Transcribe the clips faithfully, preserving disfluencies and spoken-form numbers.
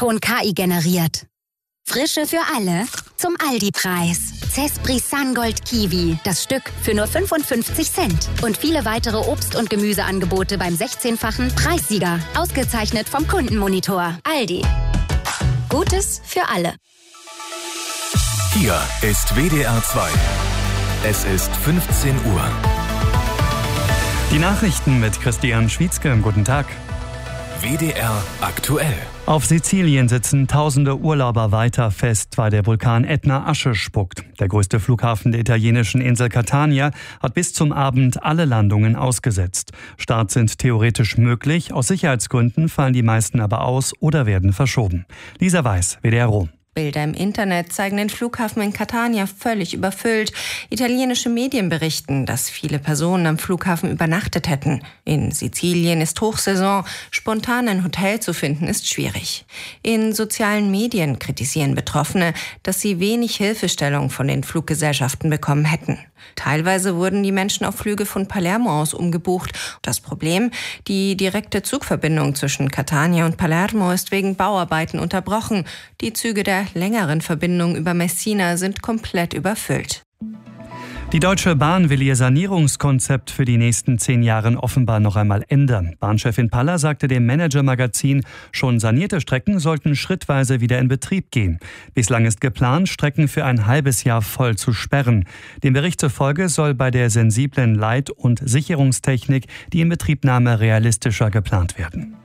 Klingelton K I generiert. Frische für alle zum Aldi-Preis. Zespri Sungold Kiwi, das Stück für nur fünfundfünfzig Cent. Und viele weitere Obst- und Gemüseangebote beim sechzehnfachen Preissieger. Ausgezeichnet vom Kundenmonitor. Aldi. Gutes für alle. Hier ist W D R zwei. Es ist fünfzehn Uhr. Die Nachrichten mit Christian Schwietzke. Guten Tag. W D R aktuell. Auf Sizilien sitzen tausende Urlauber weiter fest, weil der Vulkan Ätna Asche spuckt. Der größte Flughafen der italienischen Insel Catania hat bis zum Abend alle Landungen ausgesetzt. Starts sind theoretisch möglich, aus Sicherheitsgründen fallen die meisten aber aus oder werden verschoben. Lisa Weiß, W D R Rom. Bilder im Internet zeigen den Flughafen in Catania völlig überfüllt. Italienische Medien berichten, dass viele Personen am Flughafen übernachtet hätten. In Sizilien ist Hochsaison. Spontan ein Hotel zu finden ist schwierig. In sozialen Medien kritisieren Betroffene, dass sie wenig Hilfestellung von den Fluggesellschaften bekommen hätten. Teilweise wurden die Menschen auf Flüge von Palermo aus umgebucht. Das Problem? Die direkte Zugverbindung zwischen Catania und Palermo ist wegen Bauarbeiten unterbrochen. Die Züge der längeren Verbindung über Messina sind komplett überfüllt. Die Deutsche Bahn will ihr Sanierungskonzept für die nächsten zehn Jahre offenbar noch einmal ändern. Bahnchefin Paller sagte dem Manager-Magazin, schon sanierte Strecken sollten schrittweise wieder in Betrieb gehen. Bislang ist geplant, Strecken für ein halbes Jahr voll zu sperren. Dem Bericht zufolge soll bei der sensiblen Leit- und Sicherungstechnik die Inbetriebnahme realistischer geplant werden.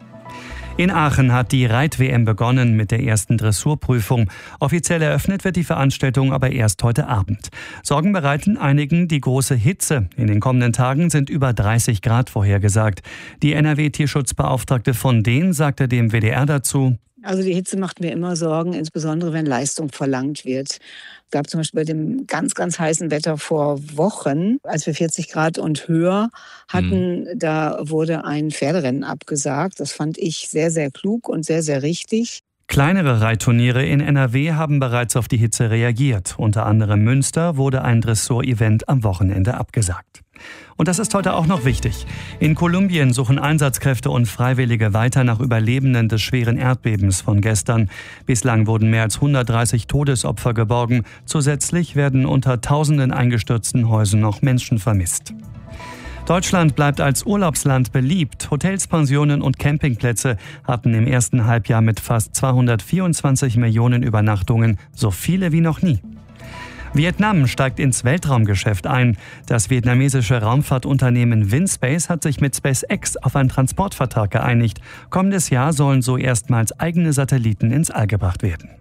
In Aachen hat die Reit-W M begonnen mit der ersten Dressurprüfung. Offiziell eröffnet wird die Veranstaltung aber erst heute Abend. Sorgen bereiten einigen die große Hitze. In den kommenden Tagen sind über dreißig Grad vorhergesagt. Die N R W-Tierschutzbeauftragte von Dehn sagte dem W D R dazu: Also die Hitze macht mir immer Sorgen, insbesondere wenn Leistung verlangt wird. Es gab zum Beispiel bei dem ganz, ganz heißen Wetter vor Wochen, als wir vierzig Grad und höher hatten, mhm. da wurde ein Pferderennen abgesagt. Das fand ich sehr, sehr klug und sehr, sehr richtig. Kleinere Reitturniere in N R W haben bereits auf die Hitze reagiert. Unter anderem Münster wurde ein Dressur-Event am Wochenende abgesagt. Und das ist heute auch noch wichtig. In Kolumbien suchen Einsatzkräfte und Freiwillige weiter nach Überlebenden des schweren Erdbebens von gestern. Bislang wurden mehr als hundertdreißig Todesopfer geborgen. Zusätzlich werden unter tausenden eingestürzten Häusern noch Menschen vermisst. Deutschland bleibt als Urlaubsland beliebt. Hotels, Pensionen und Campingplätze hatten im ersten Halbjahr mit fast zweihundertvierundzwanzig Millionen Übernachtungen so viele wie noch nie. Vietnam steigt ins Weltraumgeschäft ein. Das vietnamesische Raumfahrtunternehmen Vinspace hat sich mit SpaceX auf einen Transportvertrag geeinigt. Kommendes Jahr sollen so erstmals eigene Satelliten ins All gebracht werden.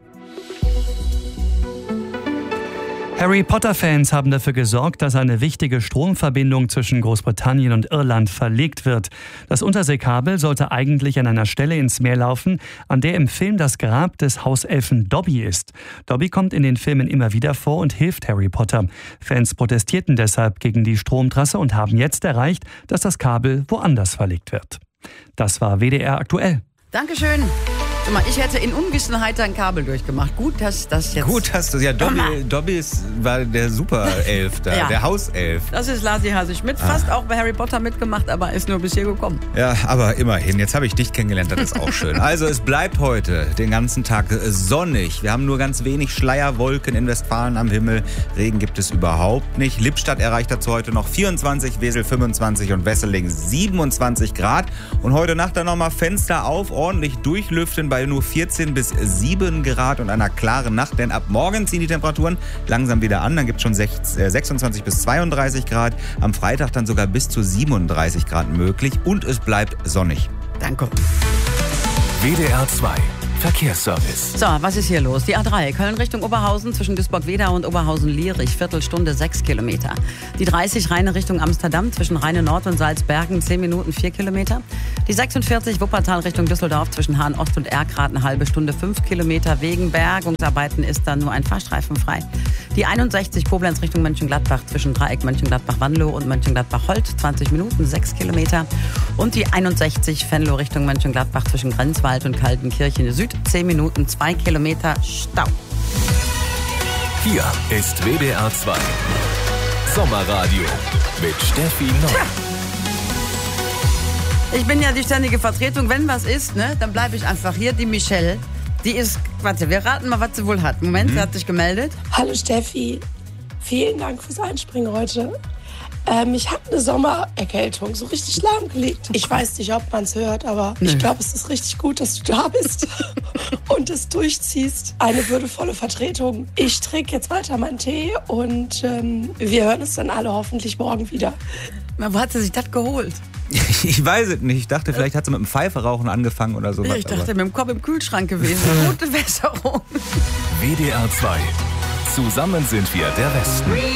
Harry Potter-Fans haben dafür gesorgt, dass eine wichtige Stromverbindung zwischen Großbritannien und Irland verlegt wird. Das Unterseekabel sollte eigentlich an einer Stelle ins Meer laufen, an der im Film das Grab des Hauselfen Dobby ist. Dobby kommt in den Filmen immer wieder vor und hilft Harry Potter. Fans protestierten deshalb gegen die Stromtrasse und haben jetzt erreicht, dass das Kabel woanders verlegt wird. Das war W D R aktuell. Dankeschön. Ich hätte in Unwissenheit ein Kabel durchgemacht. Gut, dass das jetzt... Gut, dass du... Ja, Dobby, Dobby war der Superelf da, ja. Der Hauself. Das ist Lasi Hase-Schmidt. Ah. Fast auch bei Harry Potter mitgemacht, aber ist nur bis hier gekommen. Ja, aber immerhin. Jetzt habe ich dich kennengelernt, das ist auch schön. Also es bleibt heute den ganzen Tag sonnig. Wir haben nur ganz wenig Schleierwolken in Westfalen am Himmel. Regen gibt es überhaupt nicht. Lippstadt erreicht dazu heute noch vierundzwanzig, Wesel fünfundzwanzig und Wesseling siebenundzwanzig Grad. Und heute Nacht dann nochmal Fenster auf, ordentlich durchlüften bei nur vierzehn bis sieben Grad und einer klaren Nacht, denn ab morgen ziehen die Temperaturen langsam wieder an. Dann gibt es schon sechsundzwanzig bis zweiunddreißig Grad, am Freitag dann sogar bis zu siebenunddreißig Grad möglich und es bleibt sonnig. Danke. W D R zwei Verkehrsservice. So, was ist hier los? Die A drei, Köln Richtung Oberhausen zwischen Duisburg-Wedau und Oberhausen-Lierich, Viertelstunde sechs Kilometer. Die dreißig Rheine Richtung Amsterdam zwischen Rheine Nord und Salzbergen, zehn Minuten vier Kilometer. Die sechsundvierzig Wuppertal Richtung Düsseldorf zwischen Hahn Ost und Erkrath, eine halbe Stunde, fünf Kilometer. Wegen Bergungsarbeiten ist dann nur ein Fahrstreifen frei. Die einundsechzig Koblenz Richtung Mönchengladbach zwischen Dreieck Mönchengladbach-Wanlo und Mönchengladbach-Holt, zwanzig Minuten, sechs Kilometer. Und die einundsechzig Venlo Richtung Mönchengladbach zwischen Grenzwald und Kaltenkirchen Süd, zehn Minuten, zwei Kilometer Stau. Hier ist W D R zwei Sommerradio mit Steffi Noll. Ich bin ja die ständige Vertretung. Wenn was ist, ne, dann bleibe ich einfach hier. Die Michelle, Die ist, warte, wir raten mal, was sie wohl hat. Moment, mhm. sie hat sich gemeldet. Hallo Steffi, vielen Dank fürs Einspringen heute. Ähm, ich habe eine Sommererkältung, so richtig lahmgelegt. Ich weiß nicht, ob man es hört, aber nee. Ich glaube, es ist richtig gut, dass du da bist und es durchziehst. Eine würdevolle Vertretung. Ich trinke jetzt weiter meinen Tee und ähm, wir hören uns dann alle hoffentlich morgen wieder. Na, wo hat sie sich das geholt? Ich weiß es nicht. Ich dachte, vielleicht hat sie mit dem Pfeiferauchen angefangen oder so. Ja, ich dachte, mit dem Kopf im Kühlschrank gewesen. Gute Besserung. W D R zwei. Zusammen sind wir der Westen.